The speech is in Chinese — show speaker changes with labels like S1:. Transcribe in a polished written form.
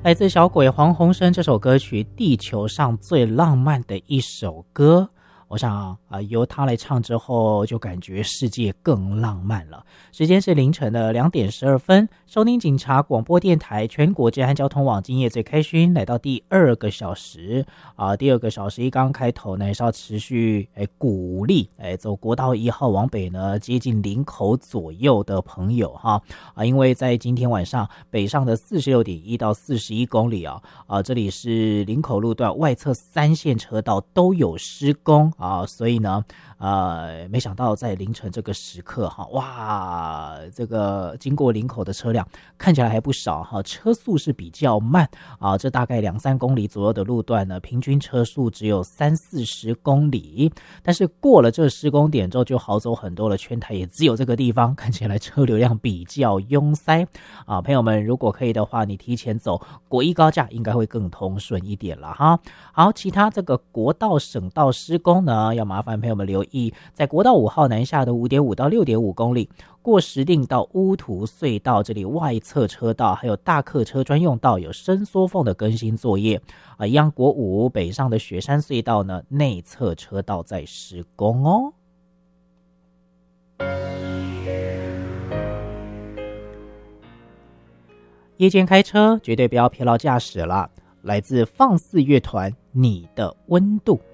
S1: 来自小鬼黄鸿升这首歌曲，地球上最浪漫的一首歌。我想由他来唱之后，就感觉世界更浪漫了。时间是凌晨的2点12分，收听警察广播电台全国治安交通网，今夜最开勋，来到第2个小时第2个小时一刚开头呢，是要持续鼓励走国道1号往北呢，接近林口左右的朋友因为在今天晚上北上的46.1到41公里这里是林口路段外侧3线车道都有施工所以呢没想到在凌晨这个时刻哇，这个经过林口的车辆看起来还不少车速是比较慢这大概2-3公里左右的路段呢，平均车速只有30-40公里，但是过了这施工点之后就好走很多了，全台也只有这个地方看起来车流量比较拥塞朋友们如果可以的话，你提前走国一高架应该会更通顺一点了好，其他这个国道省道施工呢，要麻烦朋友们留意，在国道5号南下的5.5到6.5公里，过石碇到乌涂隧道这里外侧车道还有大客车专用道有伸缩缝的更新作业一样国5北上的雪山隧道呢，内侧车道在施工哦。夜间开车绝对不要疲劳驾驶了，来自放肆乐团《你的温度》。